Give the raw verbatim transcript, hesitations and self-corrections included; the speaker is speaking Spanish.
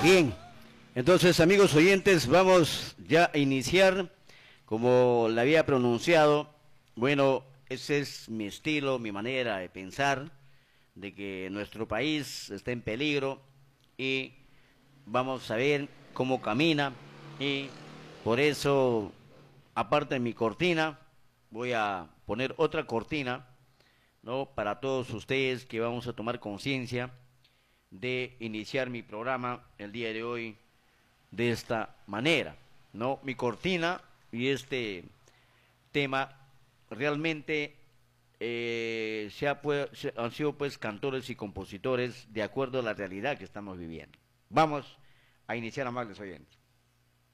Bien, entonces amigos oyentes, vamos ya a iniciar, como le había pronunciado. Bueno, ese es mi estilo, mi manera de pensar, de que nuestro país está en peligro y vamos a ver cómo camina, y por eso, aparte de mi cortina, voy a poner otra cortina, ¿no? Para todos ustedes, que vamos a tomar conciencia de iniciar mi programa el día de hoy de esta manera, ¿no? Mi cortina y este tema realmente eh, se ha, pues, se, han sido pues cantores y compositores de acuerdo a la realidad que estamos viviendo. Vamos a iniciar, amables oyentes.